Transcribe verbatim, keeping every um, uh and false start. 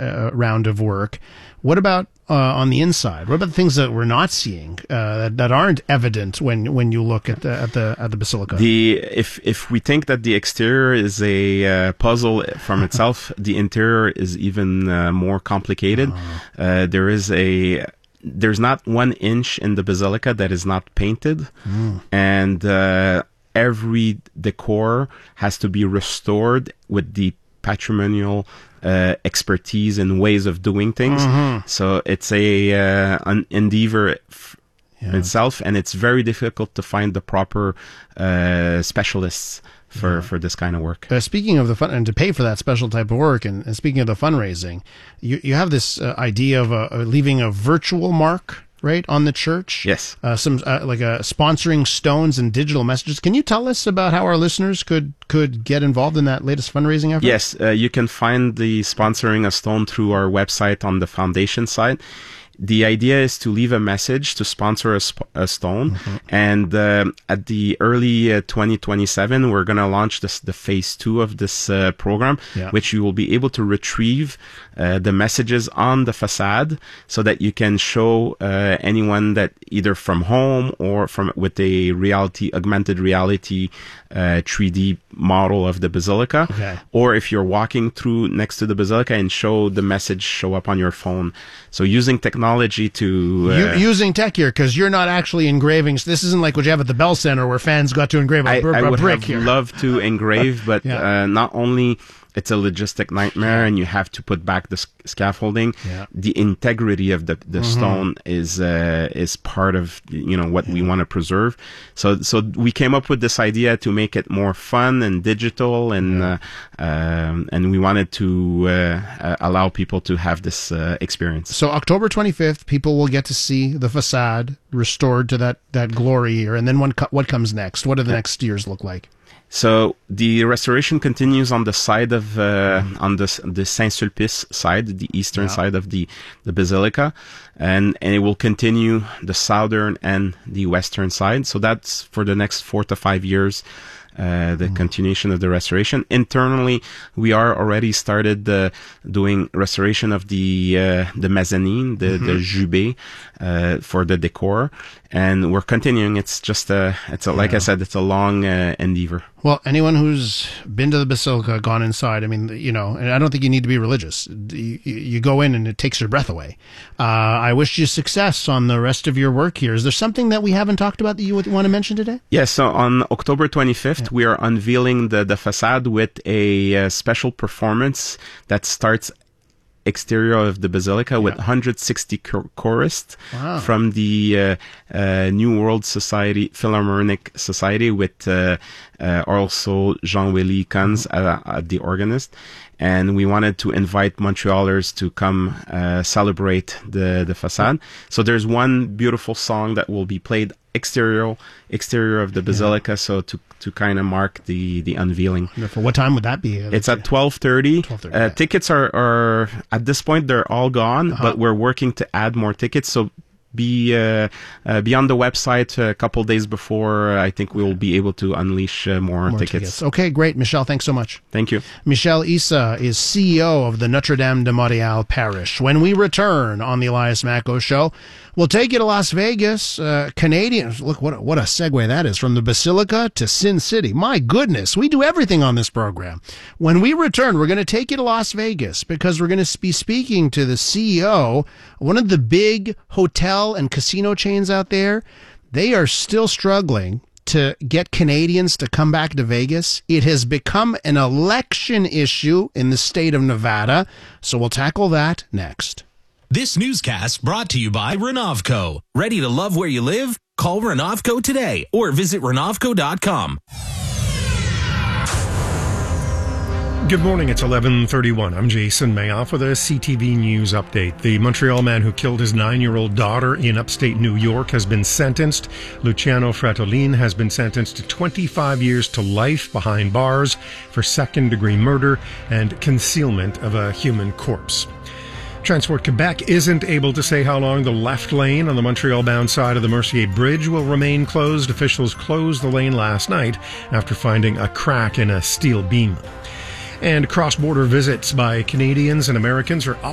uh, round of work. What about uh, on the inside? What about the things that we're not seeing uh, that, that aren't evident when, when you look at the at the at the basilica? The if if we think that the exterior is a uh, puzzle from itself, the interior is even uh, more complicated. Oh. Uh, there is a there's not one inch in the basilica that is not painted, mm. and uh, every decor has to be restored with the patrimonial uh, expertise and ways of doing things. Mm-hmm. So it's a uh, an endeavor f- yeah. itself, and it's very difficult to find the proper uh, specialists for, yeah. for this kind of work. Uh, speaking of the fun, and to pay for that special type of work, and, and speaking of the fundraising, you you have this uh, idea of a, uh, leaving a virtual mark, right, on the church? Yes. Uh, some uh, like uh, sponsoring stones and digital messages. Can you tell us about how our listeners could could get involved in that latest fundraising effort? Yes, uh, you can find the sponsoring a stone through our website on the foundation side. The idea is to leave a message to sponsor a, sp- a stone, mm-hmm. and uh, at the early uh, twenty twenty-seven, we're going to launch this, the phase two of this uh, program, yeah. which you will be able to retrieve uh, the messages on the facade, so that you can show uh, anyone that either from home or from with a reality, augmented reality, uh, three D model of the basilica, okay. or if you're walking through next to the basilica and show the message show up on your phone. So using technology to uh, U- using tech here, because you're not actually engraving. So this isn't like what you have at the Bell Center where fans got to engrave a, I, br- I a would brick have here. loved to engrave, but yeah. uh, not only it's a logistic nightmare, and you have to put back the sc- scaffolding. Yeah. The integrity of the, the mm-hmm. stone is uh, is part of you know what yeah. we want to preserve. So so we came up with this idea to make it more fun and digital, and yeah. uh, um, and we wanted to uh, uh, allow people to have this uh, experience. So October twenty-fifth, people will get to see the facade restored to that, that glory here. And then what, co- what comes next? What do the yeah. next years look like? So the restoration continues on the side of uh, on the the Saint-Sulpice side, the eastern yeah. side of the the basilica, and and it will continue the southern and the western side. So that's for the next four to five years. Uh, the mm. continuation of the restoration. Internally, we are already started uh, doing restoration of the uh, the mezzanine, the mm-hmm. the jubé, uh, for the decor, and we're continuing. It's just a, it's a, yeah. like I said, it's a long uh, endeavor. Well, anyone who's been to the basilica, gone inside, I mean, you know, and I don't think you need to be religious. You, you go in and it takes your breath away. Uh, I wish you success on the rest of your work here. Is there something that we haven't talked about that you would want to mention today? Yes. So on October twenty-fifth, yeah. we are unveiling the, the facade with a uh, special performance that starts exterior of the basilica yeah. with one hundred sixty chor- chorists wow. from the uh, uh, New World Society, Philharmonic Society, with uh, uh, also Jean-Willy Kunz, mm-hmm. uh, uh, the organist. And we wanted to invite Montrealers to come uh, celebrate the, the facade. Yeah. So there's one beautiful song that will be played exterior exterior of the basilica, yeah. so to to kind of mark the the unveiling. Wonderful. What time would that be? It's at twelve thirty. Uh, yeah. Tickets are, are at this point they're all gone, uh-huh. but we're working to add more tickets. So be uh, uh, be on the website a couple days before. I think we will be able to unleash uh, more, more tickets. tickets. Okay, great, Michel. Thanks so much. Thank you. Michel Issa is C E O of the Notre Dame de Montréal Parish. When we return on the Elias Macko Show, we'll take you to Las Vegas. Uh, Canadians, look what what a segue that is, from the Basilica to Sin City. My goodness, we do everything on this program. When we return, we're going to take you to Las Vegas because we're going to be speaking to the C E O, one of the big hotel and casino chains out there. They are still struggling to get Canadians to come back to Vegas. It has become an election issue in the state of Nevada, so we'll tackle that next. This newscast brought to you by Renovco. Ready to love where you live? Call Renovco today or visit renovco dot com. Good morning, it's eleven thirty-one. I'm Jason Mayoff with a C T V News update. The Montreal man who killed his nine-year-old daughter in upstate New York has been sentenced. Luciano Fratellin has been sentenced to twenty-five years to life behind bars for second-degree murder and concealment of a human corpse. Transport Quebec isn't able to say how long the left lane on the Montreal-bound side of the Mercier Bridge will remain closed. Officials closed the lane last night after finding a crack in a steel beam. And cross-border visits by Canadians and Americans are